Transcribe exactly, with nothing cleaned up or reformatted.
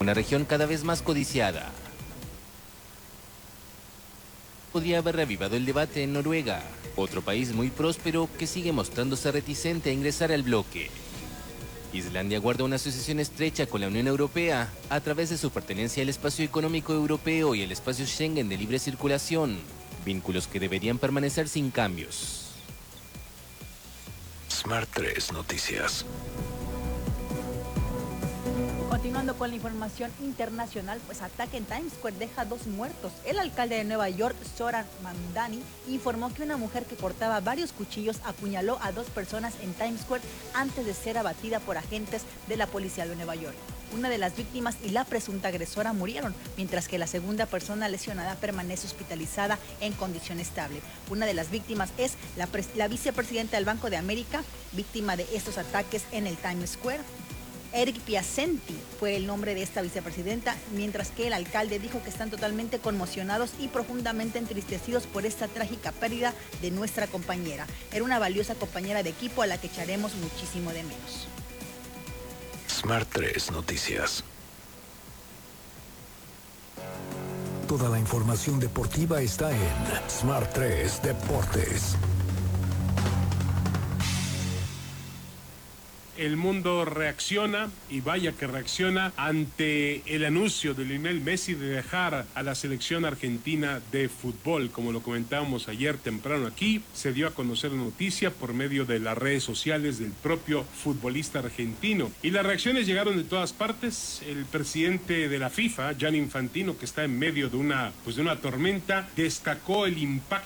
una región cada vez más codiciada. Podría haber reavivado el debate en Noruega, otro país muy próspero que sigue mostrándose reticente a ingresar al bloque. Islandia guarda una asociación estrecha con la Unión Europea a través de su pertenencia al espacio económico europeo y el espacio Schengen de libre circulación, vínculos que deberían permanecer sin cambios. Smart tres Noticias. Continuando con la información internacional, pues ataque en Times Square deja dos muertos. El alcalde de Nueva York, Zohran Mamdani, informó que una mujer que portaba varios cuchillos apuñaló a dos personas en Times Square antes de ser abatida por agentes de la policía de Nueva York. Una de las víctimas y la presunta agresora murieron, mientras que la segunda persona lesionada permanece hospitalizada en condición estable. Una de las víctimas es la, la vicepresidenta del Banco de América, víctima de estos ataques en el Times Square. Eric Piacenti fue el nombre de esta vicepresidenta, mientras que el alcalde dijo que están totalmente conmocionados y profundamente entristecidos por esta trágica pérdida de nuestra compañera. Era una valiosa compañera de equipo a la que echaremos muchísimo de menos. Smart tres Noticias. Toda la información deportiva está en Smart tres Deportes. El mundo reacciona, y vaya que reacciona, ante el anuncio de Lionel Messi de dejar a la selección argentina de fútbol. Como lo comentábamos ayer temprano aquí, se dio a conocer la noticia por medio de las redes sociales del propio futbolista argentino. Y las reacciones llegaron de todas partes. El presidente de la FIFA, Gianni Infantino, que está en medio de una, pues de una tormenta, destacó el impacto